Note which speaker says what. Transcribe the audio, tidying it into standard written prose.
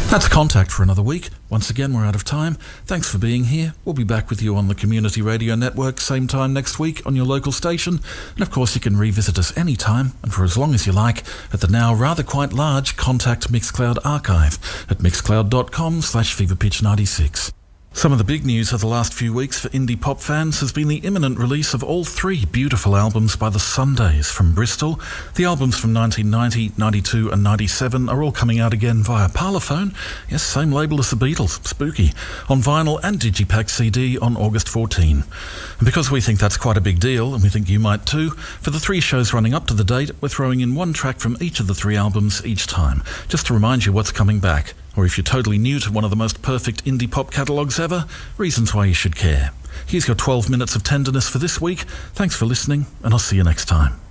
Speaker 1: That's Contact for another week. Once again, we're out of time. Thanks for being here. We'll be back with you on the Community Radio Network same time next week on your local station. And of course, you can revisit us anytime and for as long as you like at the now rather quite large Contact Mixcloud archive at mixcloud.com/feverpitch96. Some of the big news of the last few weeks for indie pop fans has been the imminent release of all three beautiful albums by the Sundays from Bristol. The albums from 1990, 92 and 97 are all coming out again via Parlophone. Yes, same label as the Beatles, spooky. On vinyl and Digipack CD on August 14. And because we think that's quite a big deal, and we think you might too, for the three shows running up to the date, we're throwing in one track from each of the three albums each time, just to remind you what's coming back. Or if you're totally new to one of the most perfect indie pop catalogues ever, reasons why you should care. Here's your 12 minutes of tenderness for this week. Thanks for listening, and I'll see you next time.